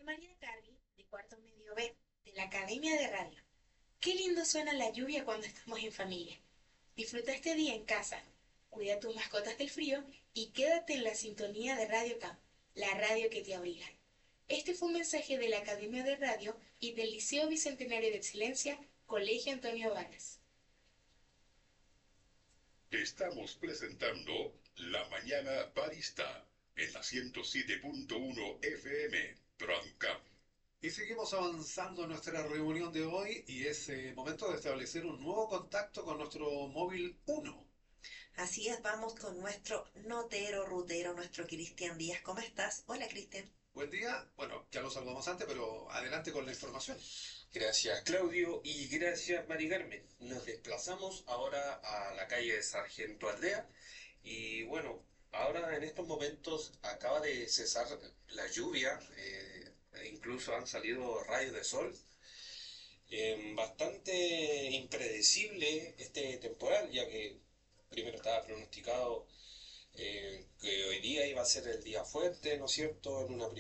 María Carri, de cuarto medio B, de la Academia de Radio. Qué lindo suena la lluvia cuando estamos en familia. Disfruta este día en casa, cuida a tus mascotas del frío y quédate en la sintonía de Radio Camp, la radio que te abriga. Este fue un mensaje de la Academia de Radio y del Liceo Bicentenario de Excelencia, Colegio Antonio Varas. Estamos presentando La Mañana Barista en la 107.1 FM Transcam. Y seguimos avanzando en nuestra reunión de hoy y es momento de establecer un nuevo contacto con nuestro móvil uno. Así es, vamos con nuestro notero, rutero, nuestro Cristian Díaz. ¿Cómo estás? Hola, Cristian. Buen día. Bueno, ya lo saludamos antes, pero adelante con la información. Gracias Claudio y gracias Mari Carmen. Nos desplazamos ahora a la calle de Sargento Aldea y bueno, ahora en estos momentos acaba de cesar la lluvia, e incluso han salido rayos de sol. Bastante impredecible este temporal, ya que primero estaba pronosticado que hoy día iba a ser el día fuerte, ¿no es cierto? En una